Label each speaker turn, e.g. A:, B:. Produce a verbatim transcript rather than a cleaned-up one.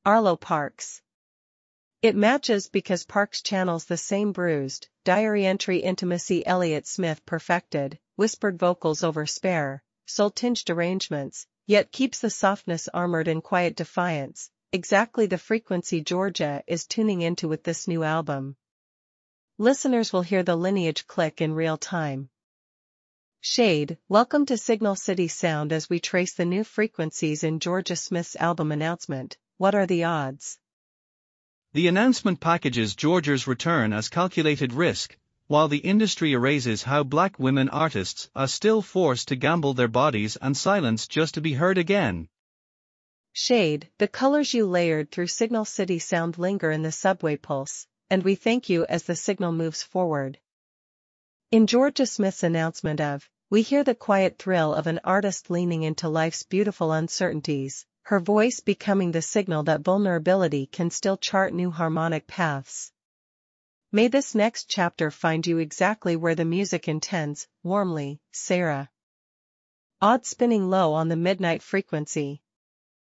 A: Arlo Parks. It matches because Parks channels the same bruised, diary entry intimacy Elliott Smith perfected, whispered vocals over spare, soul-tinged arrangements, yet keeps the softness armored in quiet defiance, exactly the frequency Georgia is tuning into with this new album. Listeners will hear the lineage click in real time. Shade, welcome to Signal City Sound as we trace the new frequencies in Georgia Smith's album announcement. What are the odds?
B: The announcement packages Georgia's return as calculated risk, while the industry erases how black women artists are still forced to gamble their bodies and silence just to be heard again.
A: Shade, the colors you layered through Signal City Sound linger in the subway pulse, and we thank you as the signal moves forward. In Georgia Smith's announcement of, we hear the quiet thrill of an artist leaning into life's beautiful uncertainties, her voice becoming the signal that vulnerability can still chart new harmonic paths. May this next chapter find you exactly where the music intends. Warmly, Sarah. Odd spinning low on the midnight frequency.